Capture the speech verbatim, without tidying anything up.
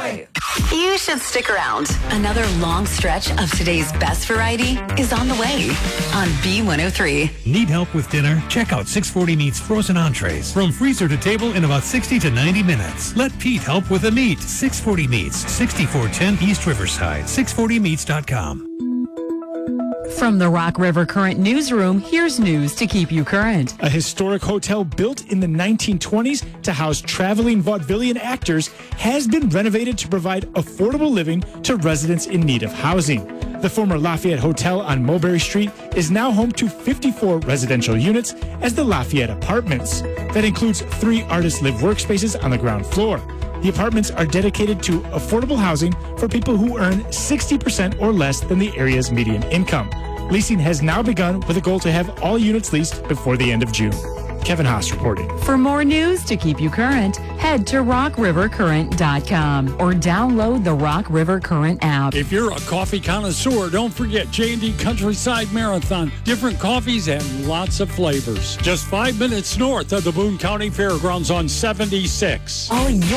Joy. You should stick around. Another long stretch of today's best variety is on the way on B one oh three. Need help with dinner? Check out six forty Meats frozen entrees. From freezer to table in about sixty to ninety minutes. Let Pete help with the meat. six forty Meats, sixty-four ten East Riverside, six forty meats dot com. From the Rock River Current Newsroom, here's news to keep you current. A historic hotel built in the nineteen twenties to house traveling vaudevillian actors has been renovated to provide affordable living to residents in need of housing. The former Lafayette Hotel on Mulberry Street is now home to fifty-four residential units as the Lafayette Apartments. That includes three artist live workspaces on the ground floor. The apartments are dedicated to affordable housing for people who earn sixty percent or less than the area's median income. Leasing has now begun with a goal to have all units leased before the end of June. Kevin Haas reporting. For more news to keep you current, head to rock river current dot com or download the Rock River Current app. If you're a coffee connoisseur, don't forget J and D Countryside Marathon. Different coffees and lots of flavors. Just five minutes north of the Boone County Fairgrounds on seventy-six. All in your